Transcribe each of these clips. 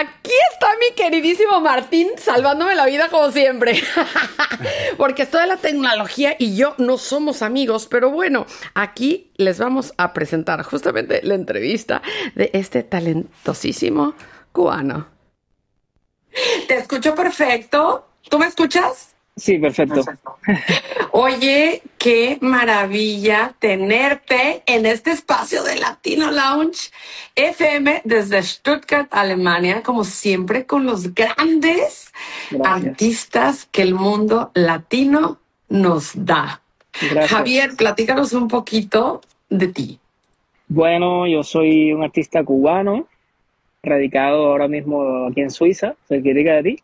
Aquí está mi queridísimo Martín salvándome la vida como siempre. Porque esto de la tecnología y yo no somos amigos, pero bueno, aquí les vamos a presentar justamente la entrevista de este talentosísimo cubano. Te escucho perfecto. ¿Tú me escuchas? Sí, perfecto. Oye, qué maravilla tenerte en este espacio de Latino Lounge FM desde Stuttgart, Alemania, como siempre, con los grandes Gracias. artistas que el mundo latino nos da. Gracias. Javier, platícanos un poquito de ti. Bueno, yo soy un artista cubano, radicado ahora mismo aquí en Suiza, cerquita de ti.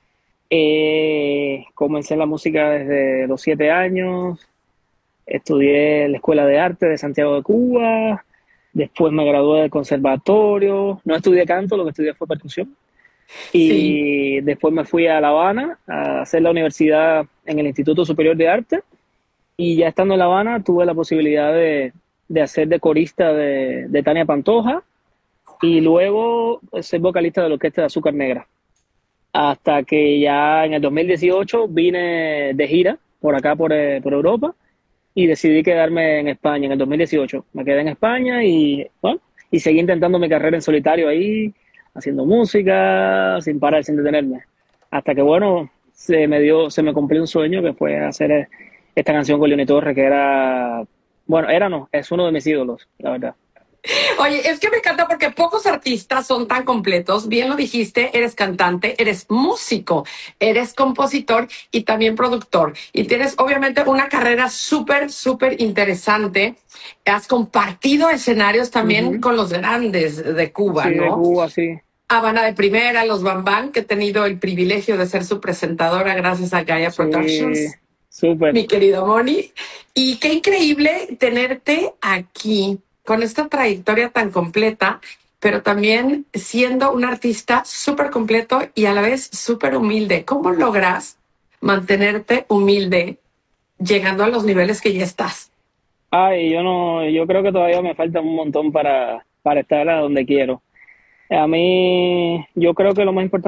Comencé la música desde los 7 años, estudié en la Escuela de Arte de Santiago de Cuba, después me gradué del conservatorio, no estudié canto, lo que estudié fue percusión, Sí, y después me fui a La Habana a hacer la universidad en el Instituto Superior de Arte. Y ya estando en La Habana, tuve la posibilidad de hacer de corista de Tania Pantoja y luego ser vocalista de la Orquesta de Azúcar Negra. Hasta que ya en el 2018 vine de gira por acá, por Europa, y decidí quedarme en España en el 2018. Me quedé en España y, bueno, y seguí intentando mi carrera en solitario ahí, haciendo música, sin parar, sin detenerme. Hasta que, bueno, se me cumplió un sueño que fue hacer esta canción con Leoni Torres, que era, bueno, era no, es uno de mis ídolos, la verdad. oye, es que me encanta porque pocos artistas son tan completos. Bien lo dijiste, eres cantante, eres músico, eres compositor y también productor. Y tienes obviamente una carrera súper, súper interesante. Has compartido escenarios también Ujú. con los grandes de Cuba, Sí, de ¿no? Cuba, sí. Habana de Primera, los Bambán, que he tenido el privilegio de ser su presentadora gracias a Gaia Sí, Productions, súper. mi querido Moni. Y qué increíble tenerte aquí con esta trayectoria tan completa, pero también siendo un artista súper completo y a la vez súper humilde. ¿Cómo logras mantenerte humilde llegando a los niveles que ya estás? Ay, yo no, yo creo que todavía me falta un montón para estar a donde quiero. A mí, yo creo que lo más importante